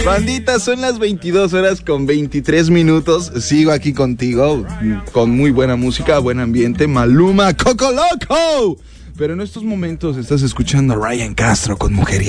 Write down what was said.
Bandita, son las 22 horas con 23 minutos. Sigo aquí contigo con muy buena música, buen ambiente. Maluma, Coco Loco. Pero en estos momentos estás escuchando a Ryan Castro con Mujería.